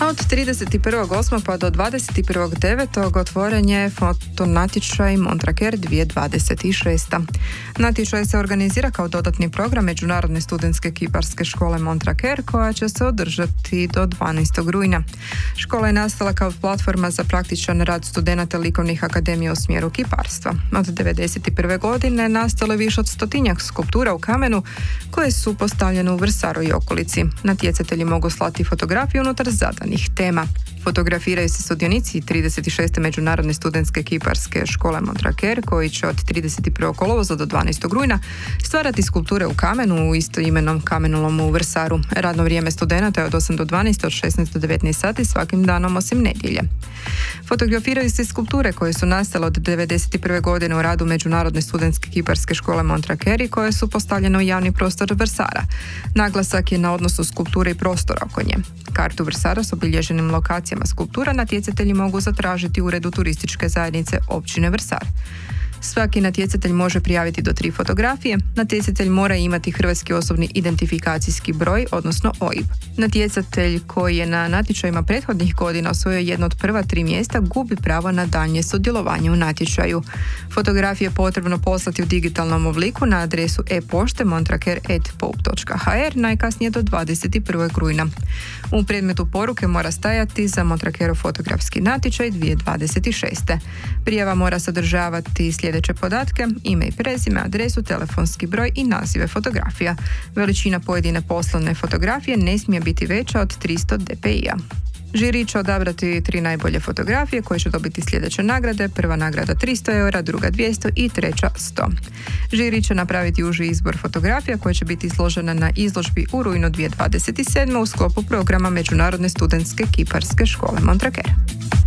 Od 31.8. pa do 21.9. otvoren je fotonatječaj Montraker 2026. Natječaj se organizira kao dodatni program Međunarodne studentske kiparske škole Montraker koja će se održati do 12. rujna. Škola je nastala kao platforma za praktičan rad studenata likovnih akademija u smjeru kiparstva. Od 1991. godine nastalo je više od 100 skulptura u kamenu koje su postavljene u Vrsaru i okolici. Natjecatelji mogu slati fotografije unutar zadanih tema. Fotografiraju se sudionici 36. Međunarodne studentske kiparske škole Montraker koji će od 31. kolovoza do 12. rujna stvarati skulpture u kamenu u istoimenom kamenolomu u Vrsaru. Radno vrijeme studenata je od 8 do 12, od 16 do 19 sati svakim danom osim nedjelje. Fotografiraju se skulpture koje su nastale od 1991. godine u radu Međunarodne studentske kiparske škole Montraker i koje su postavljene u javni prostor Vrsara. Naglasak je na odnosu skulpture i prostora oko nje. Kartu Vrsara s obilježenim lokacijama skulptura natjecatelji mogu zatražiti u uredu turističke zajednice općine Vrsar. Svaki natjecatelj može prijaviti do 3 fotografije. Natjecatelj mora imati hrvatski osobni identifikacijski broj, odnosno OIB. Natjecatelj koji je na natječajima prethodnih godina osvojio jedno od prva 3 mjesta gubi pravo na daljnje sudjelovanje u natječaju. Fotografije je potrebno poslati u digitalnom obliku na adresu e-pošte montraker@poup.hr najkasnije do 21. rujna. U predmetu poruke mora stajati za Montrakerov fotografski natječaj 2026. Prijava mora sadržavati sljedeće podatke: ime i prezime, adresu, telefonski broj i nazive fotografija. Veličina pojedine poslovne fotografije ne smije biti veća od 300 dpi-a. Žiri će odabrati 3 najbolje fotografije koje će dobiti sljedeće nagrade. Prva nagrada 300 eura, druga 200 i treća 100. Žiri će napraviti uži izbor fotografija koje će biti izložena na izložbi u rujnu 2027. u sklopu programa Međunarodne studentske kiparske škole Montraker.